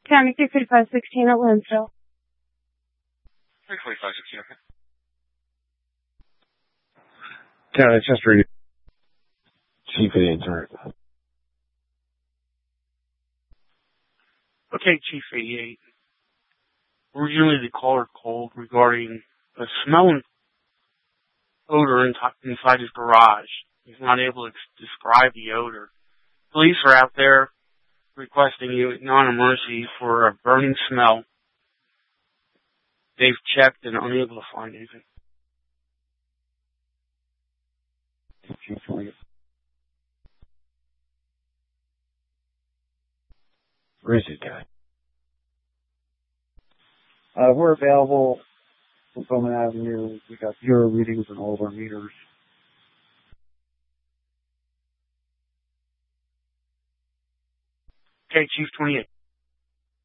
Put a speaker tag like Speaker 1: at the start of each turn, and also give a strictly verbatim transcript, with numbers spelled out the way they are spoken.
Speaker 1: County two forty-five sixteen at Lansdale.
Speaker 2: three forty-five sixteen, okay.
Speaker 3: County Chester, Chief eighty-eight.
Speaker 2: Okay, Chief eighty-eight. Originally, the caller called regarding a smell and odor in inside his garage. He's not able to describe the odor. Police are out there requesting you non-emergency for a burning smell. They've checked and are unable to find anything.
Speaker 3: Where is it, guy?
Speaker 4: Uh, we're available from Bowman Avenue. We got zero readings in all of our meters.
Speaker 2: Okay, Chief twenty-eight.